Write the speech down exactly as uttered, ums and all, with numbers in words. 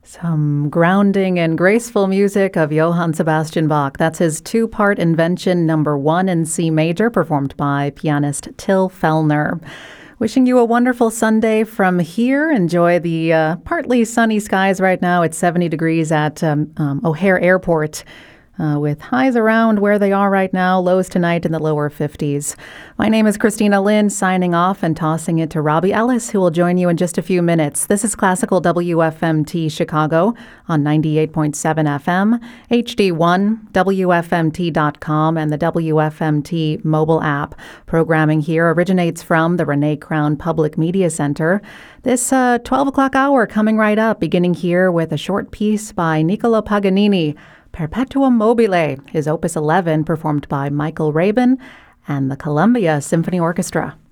Some grounding and graceful music of Johann Sebastian Bach. That's his two-part invention number one in C major, performed by pianist Till Fellner. Wishing you a wonderful Sunday from here. Enjoy the uh, partly sunny skies right now. It's seventy degrees at um, um, O'Hare Airport. Uh, with highs around where they are right now, lows tonight in the lower fifties. My name is Christina Lynn, signing off and tossing it to Robbie Ellis, who will join you in just a few minutes. This is Classical W F M T Chicago on ninety-eight point seven F M, H D one, W F M T dot com, and the W F M T mobile app. Programming here originates from the Renee Crown Public Media Center. This uh, twelve o'clock hour coming right up, beginning here with a short piece by Niccolo Paganini, Perpetuum Mobile, his Opus eleven, performed by Michael Rabin and the Columbia Symphony Orchestra.